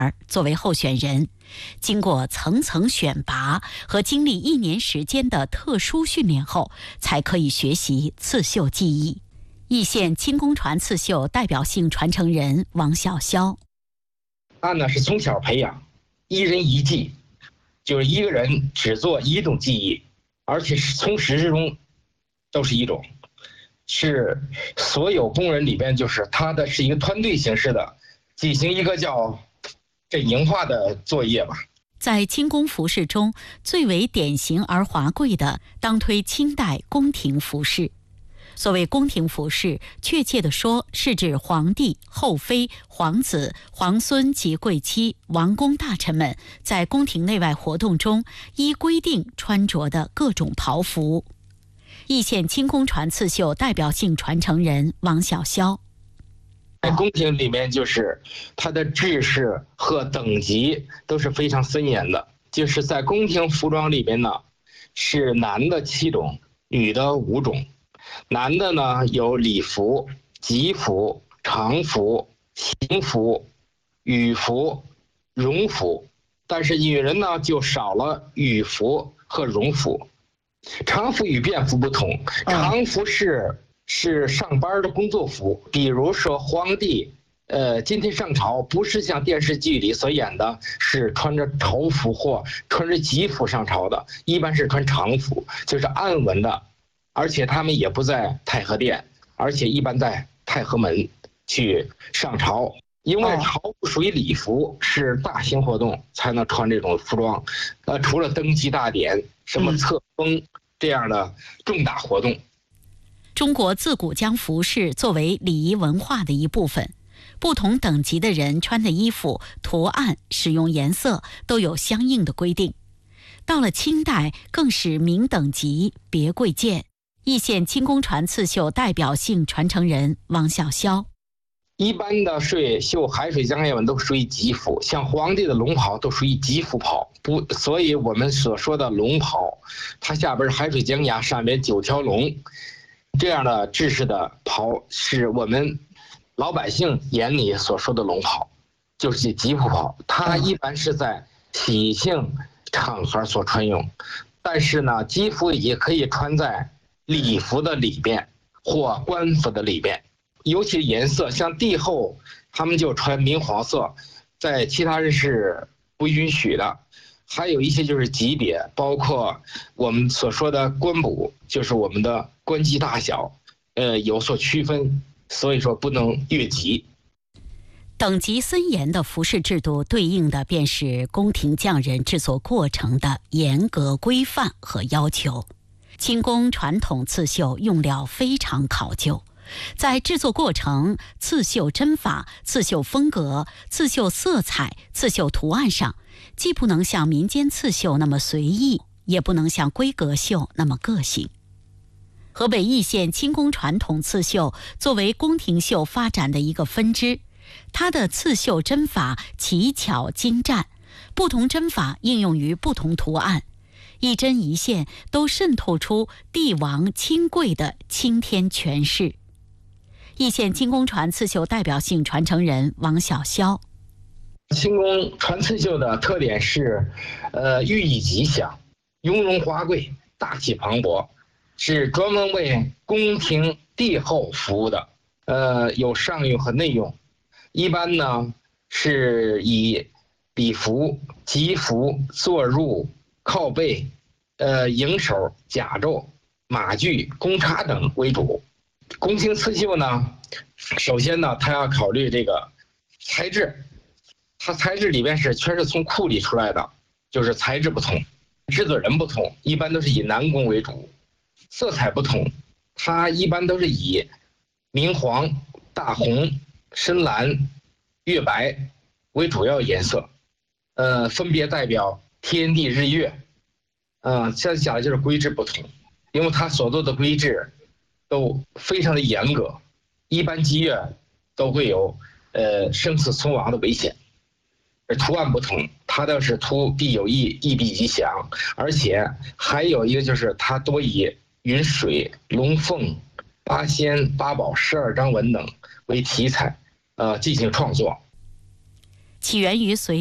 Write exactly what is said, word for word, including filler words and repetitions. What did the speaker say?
作为候选人，经过层层选拔和经历一年时间的特殊训练后，才可以学习刺绣技艺。易县轻工传刺绣代表性传承人王小潇， 他呢是从小培养一人一技，就是一个人只做一种技艺，而且是从始至终都是一种，是所有工人里边就是他的是一个团队形式的进行一个叫阵营化的作业吧。 在轻工服饰中，最为典型而华贵的，当推清代宫廷服饰。所谓宫廷服饰，确切地说，是指皇帝、后妃、皇子、皇孙及贵戚、王公大臣们在宫廷内外活动中依规定穿着的各种袍服。易县轻工传刺绣代表性传承人王小潇， 在宫廷里面，就是它的制式和等级都是非常森严的。就是在宫廷服装里边呢，是男的七种，女的五种。男的呢有礼服、吉服、常服、行服、羽服、戎服，但是女人呢就少了羽服和戎服。常服与便服不同，常服是是上班的工作服，比如说皇帝呃，今天上朝不是像电视剧里所演的是穿着朝服或穿着吉服上朝的，一般是穿常服，就是暗纹的，而且他们也不在太和殿，而且一般在太和门去上朝，因为朝服属于礼服，是大型活动才能穿这种服装，呃，除了登基大典、什么册封这样的重大活动。 中国自古将服饰作为礼仪文化的一部分，不同等级的人穿的衣服、图案、使用颜色都有相应的规定。到了清代，更是明等级别贵贱。易县轻工传刺绣代表性传承人王小潇， 一般的水绣海水江叶纹都属于吉服，像皇帝的龙袍都属于吉服袍，不，所以我们所说的龙袍，它下边是海水江崖，上边九条龙，这样的制式的袍是我们老百姓眼里所说的龙袍，就是吉服袍，它一般是在喜庆场合所穿用，但是呢，吉服也可以穿在礼服的里边或官服的里边，尤其颜色，像帝后他们就穿明黄色，在其他人是不允许的。还有一些就是级别，包括我们所说的官补，就是我们的官级大小，呃，有所区分，所以说不能越级。 等级森严的服饰制度，对应的便是宫廷匠人制作过程的严格规范和要求。轻工传统刺绣用料非常考究，在制作过程、刺绣针法、刺绣风格、刺绣色彩、刺绣图案上，既不能像民间刺绣那么随意，也不能像规格绣那么个性。河北易县轻工传统刺绣作为宫廷绣发展的一个分支，它的刺绣针法奇巧精湛，不同针法应用于不同图案，一针一线都渗透出帝王亲贵的青天权势。易县轻工传刺绣代表性传承人王小潇， 轻工传刺绣的特点是，呃，寓意吉祥、雍容华贵、大气磅礴，是专门为宫廷帝后服务的，呃，有上用和内用。一般呢是以礼服、吉服、坐入、靠背、呃迎手、甲胄、马具、弓叉等为主。宫廷刺绣呢，首先呢，它要考虑这个材质，它材质里边是全是从库里出来的，就是材质不同，制作人不同，一般都是以男工为主。色彩不同，它一般都是以明黄、大红、深蓝、月白为主要颜色，呃，分别代表天地日月。嗯，现在讲的就是规制不同，因为它所做的规制都非常的严格，一般积月都会有呃生死存亡的危险。而图案不同，它的是图必有意，意必吉祥，而且还有一个就是它多以云水、龙凤、八仙、八宝、十二章文等为题材，呃，进行创作。 起源于隋